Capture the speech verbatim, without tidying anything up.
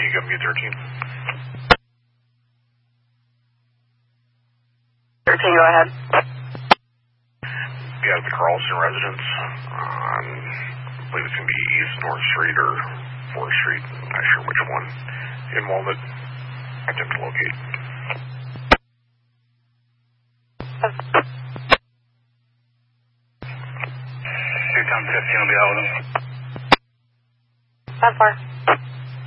thirteen, come get thirteen. thirteen, go ahead. Be out of the Carlson residence on, I believe it's going to be East North Street or fourth Street, I'm not sure which one, in Walnut. Attempt to locate. Two times fifteen will be out with them. How far?